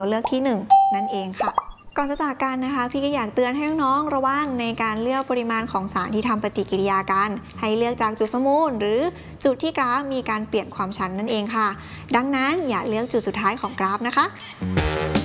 ตัวเลือกที่1นั่นเองค่ะก่อนจะจากกันนะคะพี่ก็อยากเตือนให้น้องๆระวังในการเลือกปริมาณของสารที่ทำปฏิกิริยากันให้เลือกจากจุดสมมูลหรือจุดที่กราฟมีการเปลี่ยนความชันนั่นเองค่ะดังนั้นอย่าเลือกจุดสุดท้ายของกราฟนะคะ